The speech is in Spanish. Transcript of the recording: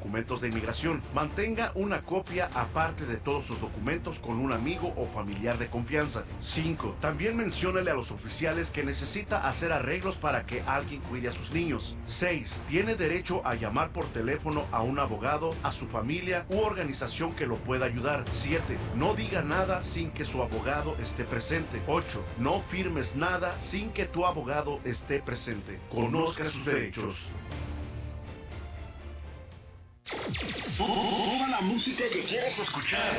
documentos de inmigración. Mantenga una copia aparte de todos sus documentos con un amigo o familiar de confianza. 5. También menciónale a los oficiales que necesita hacer arreglos para que alguien cuide a sus niños. 6. Tiene derecho a llamar por teléfono a un abogado, a su familia u organización que lo pueda ayudar. 7. No diga nada sin que su abogado esté presente. 8. No firmes nada sin que tu abogado esté presente. Conozca sus derechos. Toda la música que quieras escuchar